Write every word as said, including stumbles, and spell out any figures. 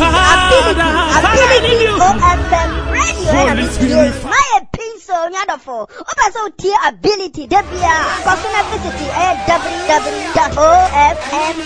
ability, ability, O F M radio. My pencil, wonderful. Open so tier ability, Debia. Customer visit w w w dot o f m